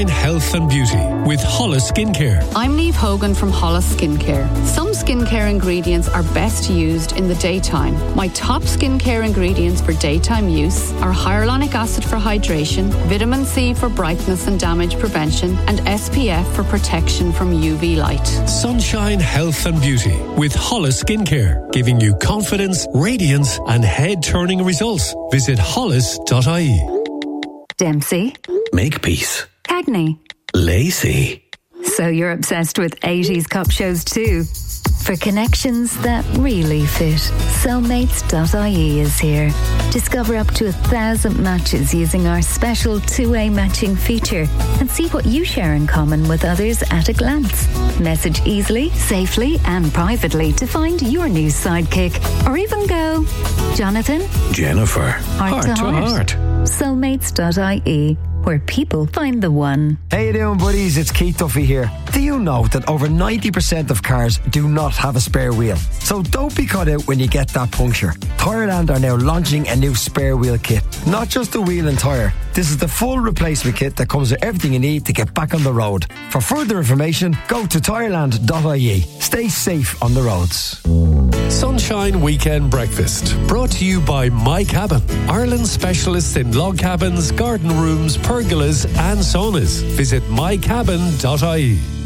In health and beauty with Hollis Skincare. I'm Niamh Hogan from Hollis Skincare. Some skincare ingredients are best used in the daytime. My top skincare ingredients for daytime use are hyaluronic acid for hydration, vitamin C for brightness and damage prevention, and SPF for protection from UV light. Sunshine Health and Beauty with Hollis Skincare, giving you confidence, radiance and head-turning results. Visit hollis.ie. Dempsey. Makepeace. Cagney. Lacey. So you're obsessed with 80s cop shows too? For connections that really fit, Soulmates.ie is here. Discover up to 1,000 matches using our special two-way matching feature and see what you share in common with others at a glance. Message easily, safely and privately to find your new sidekick. Or even go, Jonathan, Jennifer, heart to heart. Soulmates.ie, where people find the one. How you doing, buddies? It's Keith Duffy here. Do you know that over 90% of cars do not have a spare wheel? So don't be caught out when you get that puncture. Tyreland are now launching a new spare wheel kit. Not just the wheel and tyre. This is the full replacement kit that comes with everything you need to get back on the road. For further information, go to tyreland.ie. Stay safe on the roads. Sunshine Weekend Breakfast, brought to you by My Cabin, Ireland's specialists in log cabins, garden rooms, pergolas and saunas. Visit mycabin.ie.